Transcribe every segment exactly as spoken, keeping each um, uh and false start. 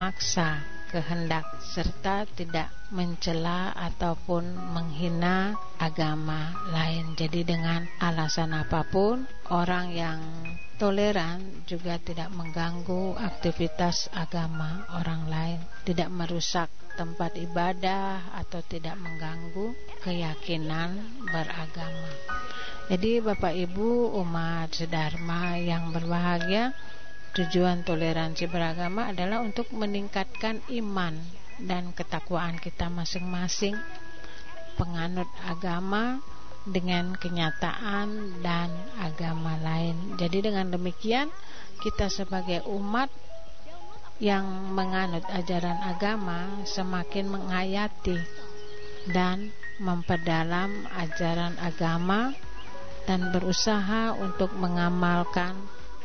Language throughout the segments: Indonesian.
memaksa kehendak serta tidak mencela ataupun menghina agama lain. Jadi dengan alasan apapun, orang yang toleran juga tidak mengganggu aktivitas agama orang lain, tidak merusak tempat ibadah atau tidak mengganggu keyakinan beragama. Jadi Bapak Ibu umat sedharma yang berbahagia, tujuan toleransi beragama adalah untuk meningkatkan iman dan ketakwaan kita masing-masing penganut agama dengan kenyataan dan agama lain. Jadi dengan demikian kita sebagai umat yang menganut ajaran agama semakin menghayati dan memperdalam ajaran agama dan berusaha untuk mengamalkan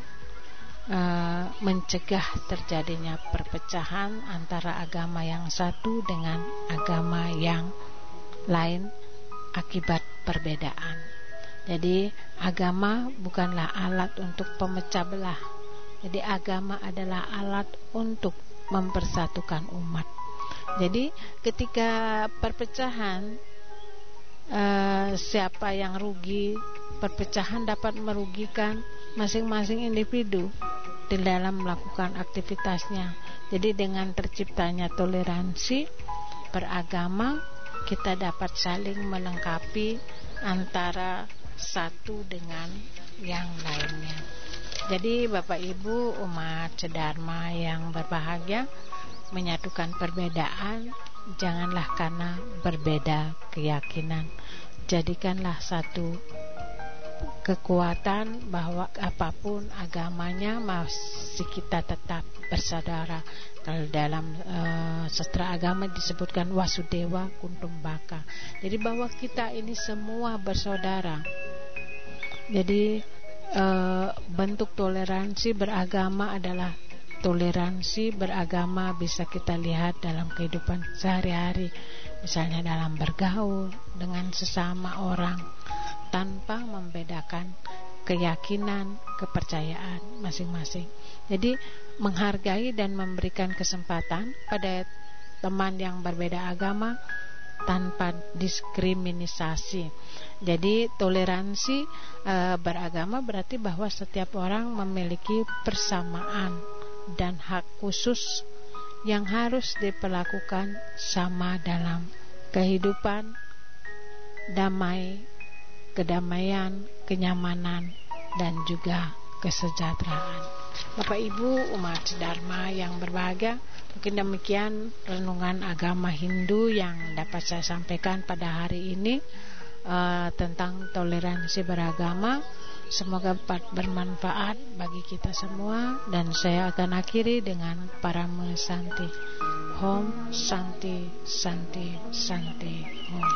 uh, mencegah terjadinya perpecahan antara agama yang satu dengan agama yang lain akibat perbedaan. Jadi agama bukanlah alat untuk pemecah belah. Jadi agama adalah alat untuk mempersatukan umat. Jadi ketika perpecahan, uh, siapa yang rugi? Perpecahan dapat merugikan masing-masing individu di dalam melakukan aktivitasnya. Jadi dengan terciptanya toleransi beragama, kita dapat saling melengkapi antara satu dengan yang lainnya. Jadi Bapak Ibu umat sedharma yang berbahagia, menyatukan perbedaan janganlah karena berbeda keyakinan. Jadikanlah satu kekuatan bahwa apapun agamanya masih kita tetap bersaudara. Kalau dalam uh, sastra agama disebutkan Wasudewa Kutumbaka. Jadi bahwa kita ini semua bersaudara. Jadi uh, bentuk toleransi beragama adalah toleransi beragama bisa kita lihat dalam kehidupan sehari-hari, misalnya dalam bergaul dengan sesama orang tanpa membedakan keyakinan, kepercayaan masing-masing. Jadi menghargai dan memberikan kesempatan pada teman yang berbeda agama tanpa diskriminasi. Jadi toleransi e, beragama berarti bahwa setiap orang memiliki persamaan dan hak khusus yang harus diperlakukan sama dalam kehidupan damai, kedamaian, kenyamanan, dan juga kesejahteraan. Bapak Ibu umat sedharma yang berbahagia, mungkin demikian renungan agama Hindu yang dapat saya sampaikan pada hari ini uh, tentang toleransi beragama. Semoga bermanfaat bagi kita semua, dan saya akan akhiri dengan Parama Santi. Om Santi Santi Santi Om.